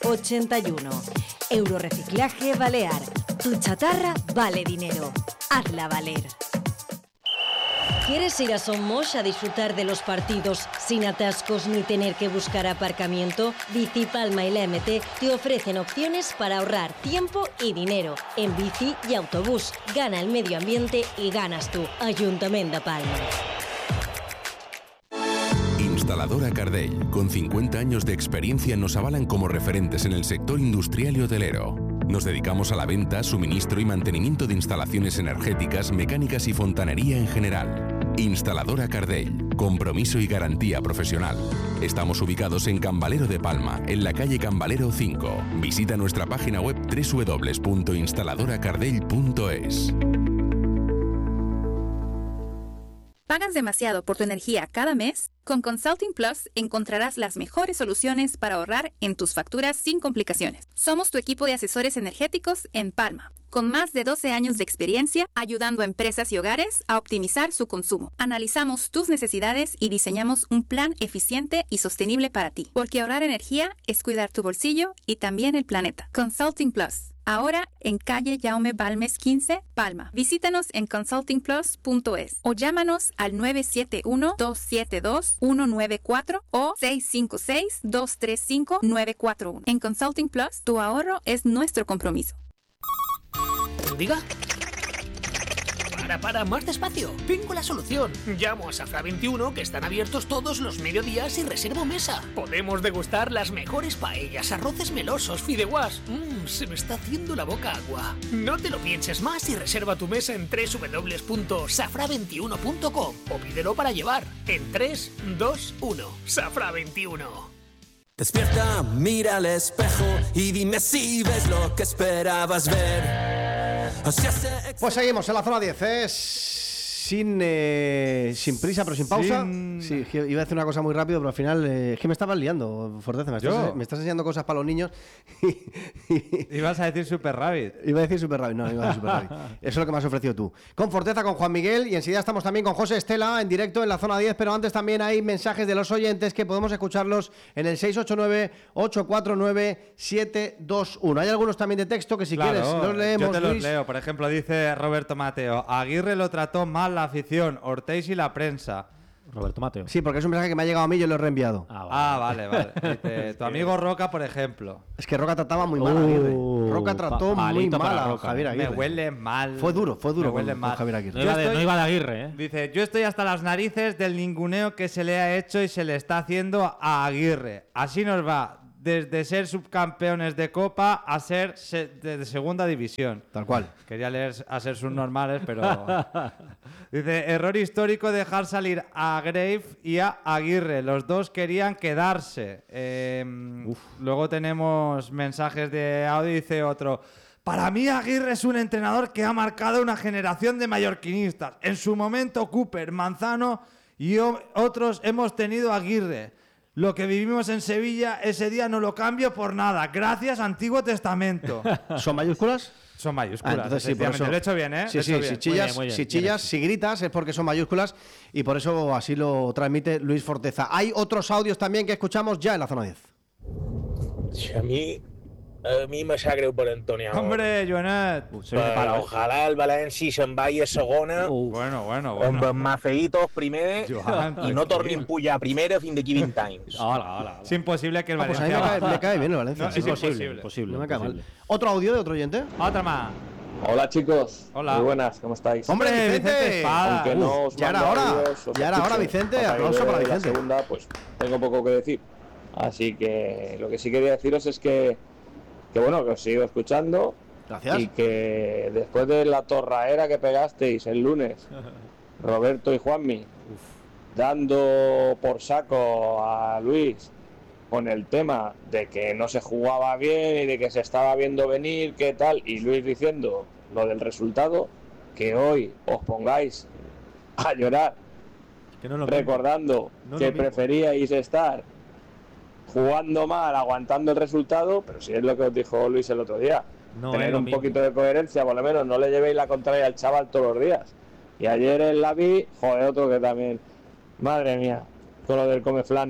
81. Euroreciclaje Balear. Tu chatarra vale dinero. Hazla valer. ¿Quieres ir a Somos a disfrutar de los partidos sin atascos ni tener que buscar aparcamiento? Bicipalma y la MT te ofrecen opciones para ahorrar tiempo y dinero en bici y autobús. Gana el medio ambiente y ganas tú. Ayuntamiento de Palma. Instaladora Cardell, con 50 años de experiencia, nos avalan como referentes en el sector industrial y hotelero. Nos dedicamos a la venta, suministro y mantenimiento de instalaciones energéticas, mecánicas y fontanería en general. Instaladora Cardell, compromiso y garantía profesional. Estamos ubicados en Cambalero de Palma, en la calle Cambalero 5. Visita nuestra página web www.instaladoracardell.es. ¿Pagas demasiado por tu energía cada mes? Con Consulting Plus encontrarás las mejores soluciones para ahorrar en tus facturas sin complicaciones. Somos tu equipo de asesores energéticos en Palma, con más de 12 años de experiencia ayudando a empresas y hogares a optimizar su consumo. Analizamos tus necesidades y diseñamos un plan eficiente y sostenible para ti, porque ahorrar energía es cuidar tu bolsillo y también el planeta. Consulting Plus. Ahora en calle Jaume Balmes 15, Palma. Visítanos en consultingplus.es o llámanos al 971-272-194 o 656-235-941. En Consulting Plus, tu ahorro es nuestro compromiso. ¿Diga? Para, más despacio. Tengo la solución. Llamo a Safra 21, que están abiertos todos los mediodías, y reservo mesa. Podemos degustar las mejores paellas, arroces melosos, fideuás. Se me está haciendo la boca agua. No te lo pienses más y reserva tu mesa en www.safra21.com o pídelo para llevar en 3, 2, 1. Safra 21. Despierta, mira al espejo y dime si ves lo que esperabas ver. Pues seguimos en la zona 10, sin prisa pero sin pausa. Sí, iba a decir una cosa muy rápido, pero al final es que me estabas liando, Forteza. Me estás enseñando cosas para los niños. Ibas a decir Super Rabbit. Iba a decir Super Rabbit, no iba a decir Super Rabbit. Eso es lo que me has ofrecido tú. Con Forteza, con Juan Miguel, y enseguida estamos también con José Estela en directo en la zona 10, pero antes también hay mensajes de los oyentes que podemos escucharlos en el 689-849-721. Hay algunos también de texto que si quieres los leemos. Yo te los Luis. leo. Por ejemplo, dice Roberto Mateo: Aguirre lo trató mal la afición, Ortiz y la prensa. Roberto Mateo. Sí, porque es un mensaje que me ha llegado a mí y yo lo he reenviado. Vale. Dice, tu amigo Roca, por ejemplo. Es que Roca trataba muy mal a Aguirre. Roca trató muy mal a Javier Aguirre. Me huele mal. Fue duro me huele con mal. Javier Aguirre. No iba de Aguirre, ¿eh? Dice, yo estoy hasta las narices del ninguneo que se le ha hecho y se le está haciendo a Aguirre. Así nos va, desde ser subcampeones de Copa a ser de segunda división. Tal cual. Quería leer a ser subnormales, pero... Dice, error histórico dejar salir a Grave y a Aguirre. Los dos querían quedarse. Luego tenemos mensajes de audio, dice otro... Para mí Aguirre es un entrenador que ha marcado una generación de mallorquinistas. En su momento Cooper, Manzano y otros hemos tenido a Aguirre. Lo que vivimos en Sevilla ese día no lo cambio por nada. Gracias, Antiguo Testamento. ¿Son mayúsculas? Son mayúsculas. Entonces sí, por eso. Lo he hecho bien, ¿eh? Sí, bien. si chillas, muy bien, si chillas, si gritas es porque son mayúsculas y por eso así lo transmite Luis Forteza. Hay otros audios también que escuchamos ya en la zona 10. A mi me sap greu per Antoni Amor. Hombre, Joanet. Ojalà el València se'n vagi a segona Bueno. amb els Mafeitos primer Joan, i no tornin a pujar a primera fins d'aquí 20 anys. Hola. Es imposible que el Pues a mí Valencia... me cae bien el Valencia. No, es imposible. No me cae mal. ¿Otro audio de otro oyente? Otra más. Hola chicos, Hola. muy buenas, ¿cómo estáis? ¡Hombre, Vicente Espada! Aunque no os ya era mando hora. audios, os Ya era escucho. hora, Vicente. Para Aplauso que para la Vicente. segunda, pues tengo poco que decir. Así que lo que sí quería deciros es que bueno, que os sigo escuchando. Gracias. Y que después de la torraera que pegasteis el lunes, Roberto y Juanmi, dando por saco a Luis con el tema de que no se jugaba bien y de que se estaba viendo venir, qué tal, y Luis diciendo lo del resultado, que hoy os pongáis a llorar Que no es lo recordando No es que lo mismo. preferíais estar jugando mal, aguantando el resultado, pero si es lo que os dijo Luis el otro día, No tener es lo un mismo. poquito de coherencia, por lo menos no le llevéis la contraria al chaval todos los días. Y ayer en la vi, joder, otro que también, madre mía, con lo del come flanes.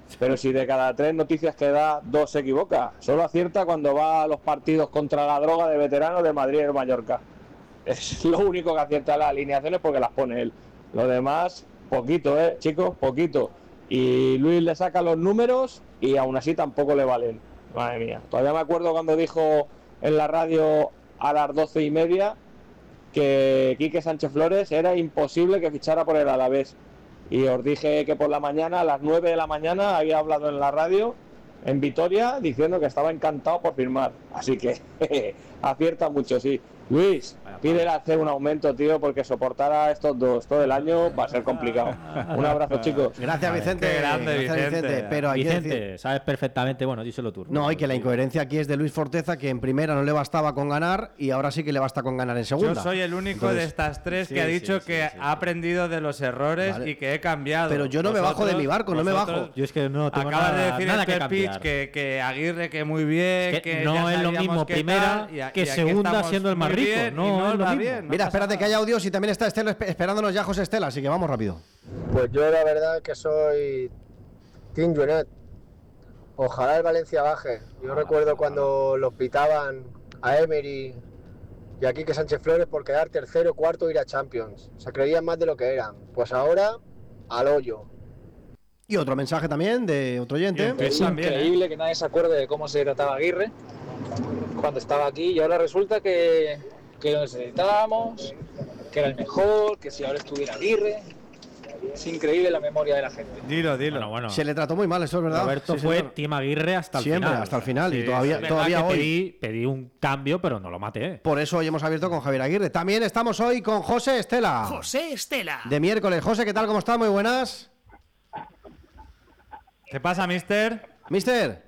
Pero si de cada 3 noticias que da, 2 se equivoca. Solo acierta cuando va a los partidos contra la droga de veteranos de Madrid y el Mallorca. Es lo único que acierta las alineaciones porque las pone él. Lo demás, poquito, chicos, poquito. Y Luis le saca los números y aún así tampoco le valen. Madre mía. Todavía me acuerdo cuando dijo en la radio a las 12:30 que Quique Sánchez Flores era imposible que fichara por el Alavés. Y os dije que por la mañana, a las 9 de la mañana, había hablado en la radio, en Vitoria, diciendo que estaba encantado por firmar. Así que acierta mucho, sí. Luis, pídele hacer un aumento, tío, porque soportar a estos dos todo el año va a ser complicado. Un abrazo, chicos. Gracias, Vicente. Qué grande, Gracias, Vicente. Pero hay Vicente, que decir... sabes perfectamente, bueno, díselo tú. No, y que la incoherencia aquí es de Luis Forteza, que en primera no le bastaba con ganar y ahora sí que le basta con ganar en segunda. Yo soy el único de estas tres que ha dicho que ha aprendido de los errores y que he cambiado. Pero yo no me bajo de mi barco, no me bajo. Yo es que no tengo acabas de decir nada en que tu cambiar. speech que Aguirre que muy bien, Es que que no ya es lo sabíamos mismo qué primera tal, que aquí segunda estamos siendo el más muy rico, bien, no y es lo va mismo. bien, Mira, espérate que hay audios y también está Estela esperándonos ya, José Estela, así que vamos rápido. Pues yo la verdad que soy Team Junet. Ojalá el Valencia baje. Yo recuerdo cuando los pitaban a Emery y a Quique Sánchez Flores por quedar tercero, cuarto e ir a Champions. Se creían más de lo que eran. Pues ahora, al hoyo. Y otro mensaje también de otro oyente. Es increíble que nadie se acuerde de cómo se trataba Aguirre cuando estaba aquí y ahora resulta que lo necesitábamos, que era el mejor, que si ahora estuviera Aguirre. Es increíble la memoria de la gente. Dilo. Bueno. Se le trató muy mal, eso es verdad. Roberto fue Team Aguirre hasta el Siempre, final. hasta el final. Sí, y todavía hoy. Pedí un cambio, pero no lo maté. Por eso hoy hemos abierto con Javier Aguirre. También estamos hoy con José Estela. José Estela. De miércoles. José, ¿qué tal? ¿Cómo estás? Muy buenas. ¿Qué pasa, mister? Mister.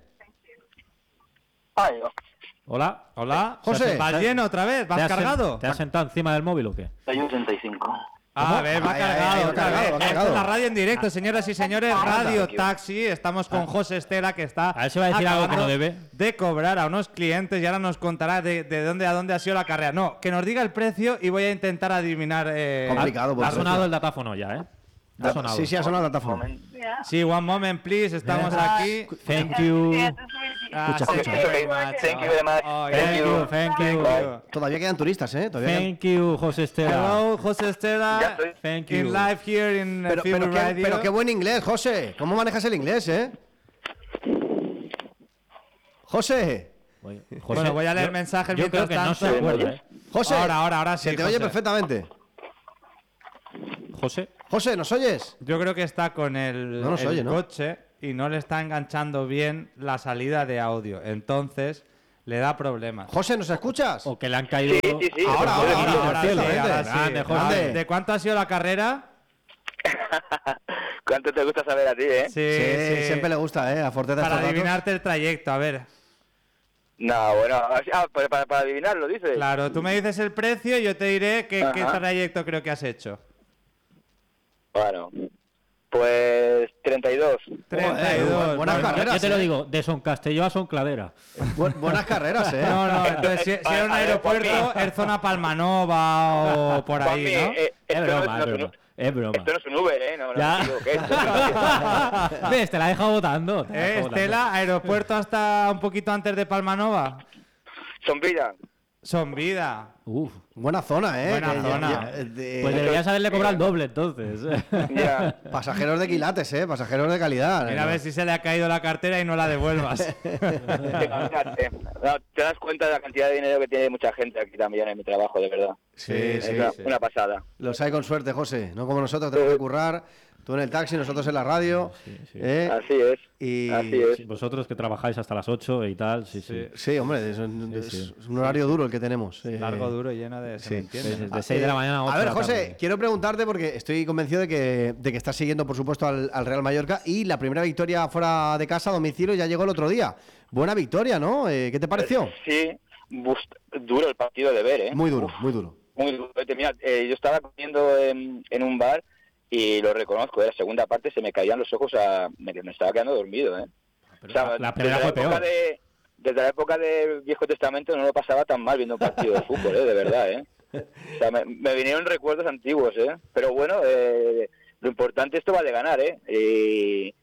Hola. Hola. José. ¿Vas lleno otra vez? ¿Vas cargado? ¿Te has sentado encima del móvil o qué? Hay un 65. A ver, va cargado. Esto es la radio en directo, señoras y señores. Radio Taxi. Estamos con José Estela, que está A ver si va a decir algo que no debe. de cobrar a unos clientes y ahora nos contará de dónde a dónde ha sido la carrera. No, que nos diga el precio y voy a intentar adivinar. Complicado. Ha sonado el datáfono ya, ¿eh? Ha sonado. Sí, ha sonado el datáfono. Sí, one moment, please. Estamos aquí. Thank you. Escucha. Thank you very much. Thank you. Todavía quedan turistas, ¿eh? Thank you, José Estela. Hello, José Estela. Thank you. In live here in Fever Radio. Pero qué buen inglés, José. ¿Cómo manejas el inglés, José. Bueno, voy a leer mensajes yo creo mientras que no tanto. se acuerda, José. Ahora sí. Se te oye perfectamente. José, ¿nos oyes? Yo creo que está con el coche y no le está enganchando bien la salida de audio. Entonces le da problemas. José, ¿nos escuchas? O que le han caído. Sí. Ahora sí. Grande. ¿De cuánto ha sido la carrera? ¿Cuánto te gusta saber a ti, Sí, siempre le gusta, a Forteza. Para adivinarte el trayecto, a ver. No, bueno, para adivinarlo, dices. Claro, tú me dices el precio y yo te diré qué trayecto creo que has hecho. Bueno, pues 32. 32. Buenas carreras. Yo te lo digo, de Son Castelló a Son Cladera. Buenas carreras, No, entonces si era un aeropuerto, es zona Palmanova o por ahí, ¿no? Es broma. Esto no es un Uber, No Ya. me equivoqué. ¿Ves? Te la he dejado votando. Estela, aeropuerto hasta un poquito antes de Palmanova. Son vida. Buena zona, Buena zona. Pues deberías haberle cobrado el doble, entonces. Pasajeros de quilates, pasajeros de calidad. Mira a ver si se le ha caído la cartera y no la devuelvas. Te das cuenta de la cantidad de dinero que tiene mucha gente aquí también en mi trabajo, de verdad. Sí. Una pasada. Los hay con suerte, José. No como nosotros, tenemos que currar. Tú en el taxi, nosotros en la radio. Así es. Vosotros que trabajáis hasta las 8 y tal, Sí, hombre, es un horario duro el que tenemos. Largo, duro y lleno de... Se me entiende. De 6 de la mañana a 8 A ver, de la José, tarde. quiero preguntarte porque estoy convencido de que estás siguiendo, por supuesto, al Real Mallorca y la primera victoria fuera de casa, a domicilio, ya llegó el otro día. Buena victoria, ¿no? ¿Qué te pareció? Sí, duro el partido de ver, Muy duro, muy duro. Muy duro. Mira, yo estaba comiendo en un bar y lo reconozco, la segunda parte se me caían los ojos, me estaba quedando dormido, Pero o sea, la primera fue peor. Desde la época del Viejo Testamento no lo pasaba tan mal viendo un partido de fútbol, de verdad, O sea, me vinieron recuerdos antiguos, Pero bueno, lo importante esto vale ganar, Y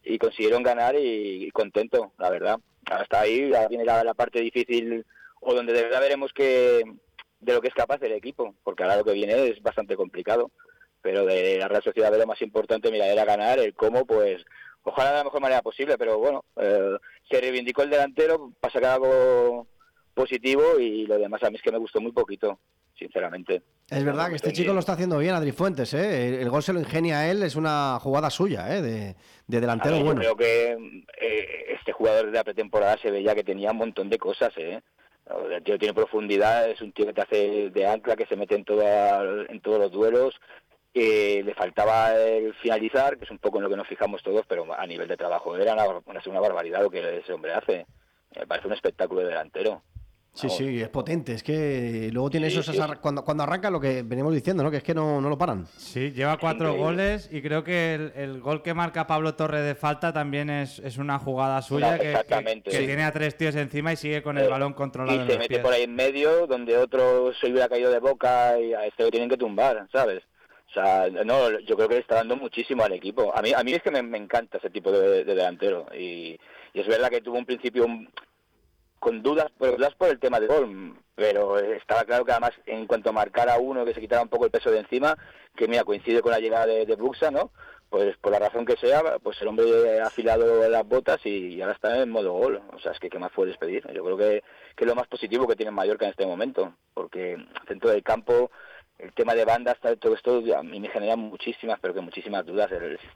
y consiguieron ganar y contento, la verdad. Hasta ahí ya viene la parte difícil, o donde de verdad veremos de lo que es capaz el equipo, porque ahora lo que viene es bastante complicado. Pero de la Real Sociedad lo más importante, mira, era ganar. El cómo, pues, ojalá de la mejor manera posible, pero bueno, se reivindicó el delantero para sacar algo positivo, y lo demás a mí es que me gustó muy poquito, sinceramente. Es verdad que este chico lo está haciendo bien, Adri Fuentes, ¿eh? El gol se lo ingenia él, es una jugada suya, ¿eh? De delantero bueno. Yo creo que este jugador de la pretemporada se veía que tenía un montón de cosas, ¿eh? El tío tiene profundidad, es un tío que te hace de ancla, que se mete en todos los duelos. Le faltaba el finalizar, que es un poco en lo que nos fijamos todos, pero a nivel de trabajo era una barbaridad lo que ese hombre hace. Me parece un espectáculo de delantero. Sí, sí, es potente. Es que luego tiene cuando arranca lo que venimos diciendo, ¿no? Que es que no lo paran. Sí, lleva 4 goles y creo que el gol que marca Pablo Torre de falta también es una jugada suya que tiene a 3 tíos encima y sigue con el balón controlado en los pies. Y se mete por ahí en medio, donde otro se hubiera caído de boca y a este lo tienen que tumbar, ¿sabes? O sea, no, yo creo que le está dando muchísimo al equipo. A mí es que me encanta ese tipo de delantero. Y es verdad que tuvo un principio con dudas por el tema de gol, pero estaba claro que además en cuanto a marcar a uno, que se quitara un poco el peso de encima, que mira, coincide con la llegada de Buxa, ¿no? Pues por la razón que sea, pues el hombre ha afilado las botas y ahora está en modo gol. O sea, es que ¿qué más puedes pedir? Yo creo que es lo más positivo que tiene Mallorca en este momento, porque dentro del campo, el tema de bandas, todo esto a mí me genera muchísimas dudas.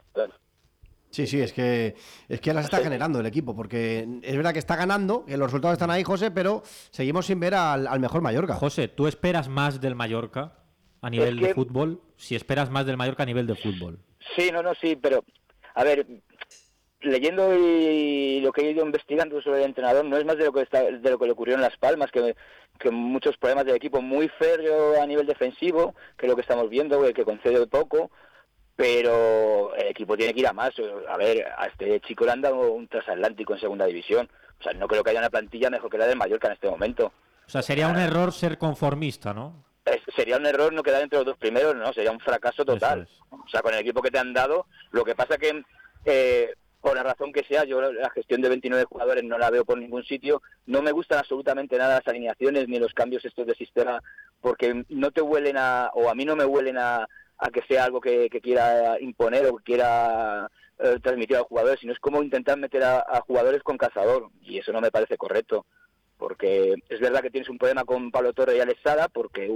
Sí, es que las está generando el equipo, porque es verdad que está ganando, que los resultados están ahí, José, pero seguimos sin ver al mejor Mallorca. José, ¿tú esperas más del Mallorca a nivel de fútbol? Si esperas más del Mallorca a nivel de fútbol. Sí, sí, pero a ver, leyendo y lo que he ido investigando sobre el entrenador, no es más de lo que le ocurrió en Las Palmas, que muchos problemas del equipo, muy férreo a nivel defensivo, que es lo que estamos viendo, que concede poco. Pero el equipo tiene que ir a más. A ver, a este chico le han dado un transatlántico en segunda división. O sea, no creo que haya una plantilla mejor que la del Mallorca en este momento. O sea, sería un error ser conformista, ¿no? Sería un error no quedar entre los 2 primeros, ¿no? Sería un fracaso total. O sea, con el equipo que te han dado, lo que pasa que, por la razón que sea, yo la gestión de 29 jugadores no la veo por ningún sitio. No me gustan absolutamente nada las alineaciones ni los cambios estos de sistema, porque no te huelen o a mí no me huelen a que sea algo que quiera imponer o que quiera transmitir a los jugadores, sino es como intentar meter a jugadores con cazador, y eso no me parece correcto, porque es verdad que tienes un problema con Pablo Torre y Alex Sara, porque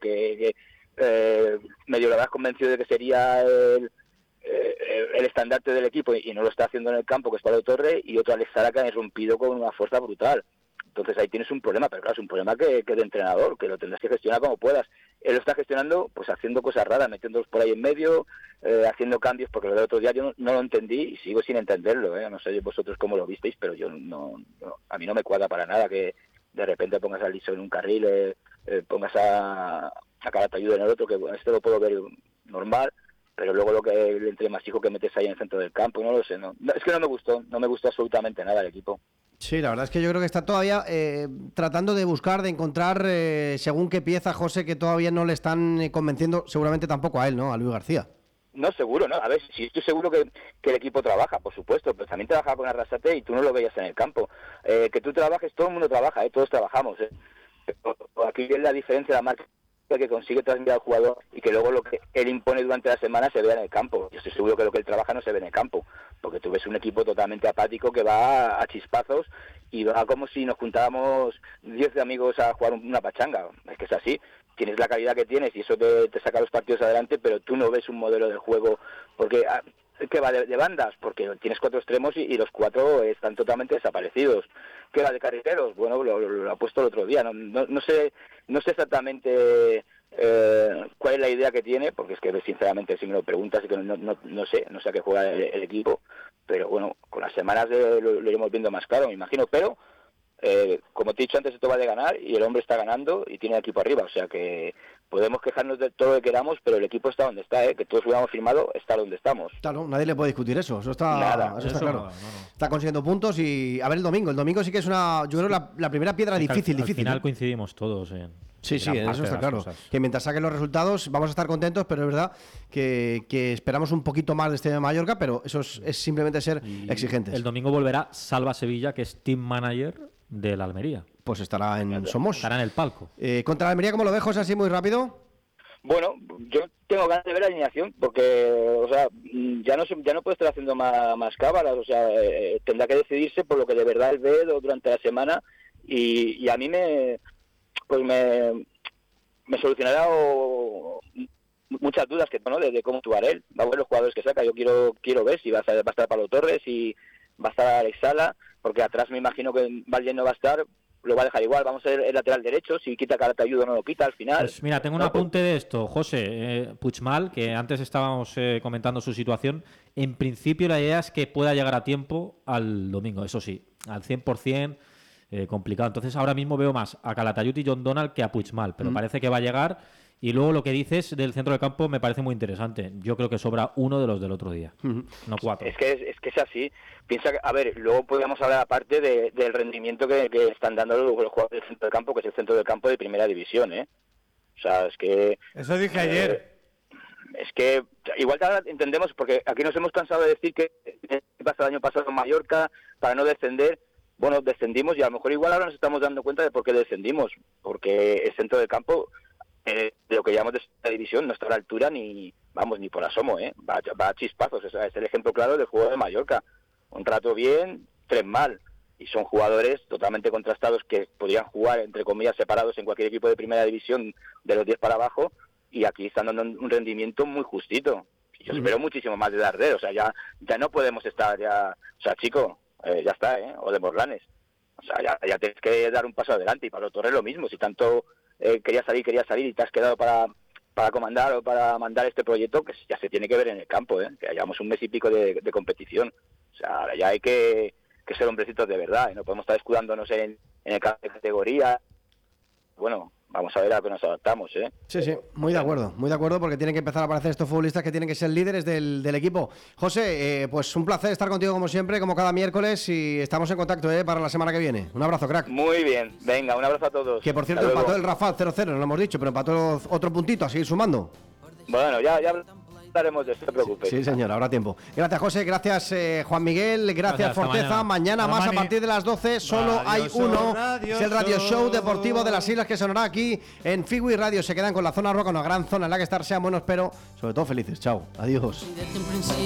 medio lo habrás convencido de que sería el estandarte del equipo y no lo está haciendo en el campo, que es Pablo Torre, y otro Alex Sara que ha irrumpido con una fuerza brutal. Entonces ahí tienes un problema, pero claro, es un problema que de entrenador, que lo tendrás que gestionar como puedas. Él lo está gestionando pues haciendo cosas raras, metiéndolos por ahí en medio, haciendo cambios, porque lo del otro día yo no lo entendí y sigo sin entenderlo, ¿eh? No sé vosotros cómo lo visteis, pero yo a mí no me cuadra para nada que de repente pongas a Liso en un carril, pongas a Calatayud en el otro, que bueno, esto lo puedo ver normal, pero luego lo que el entramasijo que metes ahí en el centro del campo, no lo sé, es que no me gustó absolutamente nada el equipo. Sí, la verdad es que yo creo que está todavía tratando de buscar, de encontrar según qué pieza, José, que todavía no le están convenciendo, seguramente tampoco a él, ¿no? A Luis García. No, seguro, ¿no? A ver, sí estoy seguro que el equipo trabaja, por supuesto, pero también trabajaba con Arrasate y tú no lo veías en el campo. Que tú trabajes, todo el mundo trabaja, todos trabajamos. Aquí viene la diferencia, la marca que consigue transmitir al jugador y que luego lo que él impone durante la semana se vea en el campo. Yo estoy seguro que lo que él trabaja no se ve en el campo, porque tú ves un equipo totalmente apático que va a chispazos y va como si nos juntábamos 10 amigos a jugar una pachanga. Es que es así, tienes la calidad que tienes y eso te saca los partidos adelante, pero tú no ves un modelo de juego, porque que va de bandas, porque tienes 4 extremos y los 4 están totalmente desaparecidos. ¿Qué va de carrileros? Bueno, lo ha puesto el otro día. No sé exactamente cuál es la idea que tiene, porque es que sinceramente si me lo preguntas es que no sé a qué juega el equipo, pero bueno, con las semanas lo iremos viendo más claro, me imagino, pero como te he dicho antes, esto va de ganar y el hombre está ganando y tiene el equipo arriba, o sea que podemos quejarnos de todo lo que queramos, pero el equipo está donde está, que todos hubiéramos firmado, está donde estamos. Claro, nadie le puede discutir eso está claro. No. Está consiguiendo puntos y a ver el domingo sí que es yo creo la primera piedra difícil. Al final coincidimos todos en Sí, eso está claro. Que mientras saquen los resultados vamos a estar contentos, pero es verdad que esperamos un poquito más de este Mallorca, pero eso es simplemente ser exigentes. El domingo volverá Salva Sevilla, que es team manager del Almería. Pues estará en Somos. Estará en el palco. Contra la Almería, ¿cómo lo ves, José, así muy rápido? Bueno, yo tengo ganas de ver la alineación porque, o sea, ya no puede estar haciendo más cábalas, o sea, tendrá que decidirse por lo que de verdad él ve durante la semana y a mí me solucionará muchas dudas que ¿no? de cómo actuar él. Va a ver los jugadores que saca. Yo quiero ver si va a estar Pablo Torres, si va a estar Alex Sala, porque atrás me imagino que Valles no va a estar. Lo va a dejar igual, vamos a ver el lateral derecho, si quita Calatayud o no lo quita al final. Pues mira, tengo un apunte de esto, José. Puigmal, que antes estábamos comentando su situación, en principio la idea es que pueda llegar a tiempo al domingo, eso sí, al 100%, complicado. Entonces ahora mismo veo más a Calatayud y John Donald que a Puigmal, pero parece que va a llegar. Y luego lo que dices del centro del campo me parece muy interesante. Yo creo que sobra uno de los del otro día, no 4. Es que es así. Piensa que, a ver, luego podríamos hablar aparte del rendimiento que están dando los jugadores del centro del campo, que es el centro del campo de primera división, ¿eh? O sea, es que... Eso dije ayer. Es que igual entendemos, porque aquí nos hemos cansado de decir que pasó el año pasado en Mallorca para no descender. Bueno, descendimos y a lo mejor igual ahora nos estamos dando cuenta de por qué descendimos. Porque el centro del campo... de lo que llamamos de esta división no está a la altura ni por asomo, va a chispazos. O sea, es el ejemplo claro del juego de Mallorca. Un rato bien, 3 mal, y son jugadores totalmente contrastados que podrían jugar entre comillas separados en cualquier equipo de primera división de los 10 para abajo, y aquí están dando un rendimiento muy justito. Yo espero muchísimo más de Darder. O sea, ya no podemos estar ya, o sea, chico, ya está, o de Morlanes. O sea, ya tienes que dar un paso adelante, y Pablo Torres lo mismo. Si tanto quería salir y te has quedado para comandar o para mandar este proyecto, que ya se tiene que ver en el campo, que llevamos un mes y pico de competición. O sea, ahora ya hay que ser hombrecitos de verdad, no podemos estar escudándonos en el categoría. Bueno, vamos a ver a qué nos adaptamos, Sí, muy de acuerdo, porque tienen que empezar a aparecer estos futbolistas que tienen que ser líderes del equipo. José, pues un placer estar contigo como siempre, como cada miércoles, y estamos en contacto para la semana que viene. Un abrazo, crack. Muy bien, venga, un abrazo a todos. Que por cierto empató el Rafal 0-0, no lo hemos dicho, pero empató otro puntito, a seguir sumando. Bueno, ya hablaremos de esto, no te preocupes. Sí, señor, habrá tiempo. Gracias, José, gracias, Juan Miguel, gracias Forteza. Mañana más a partir de las 12, solo hay uno. Es el Radio Show Deportivo de las Islas, que sonará aquí en Figui Radio. Se quedan con la zona roca, una gran zona en la que estar. Sean buenos, pero sobre todo felices. Chao, adiós.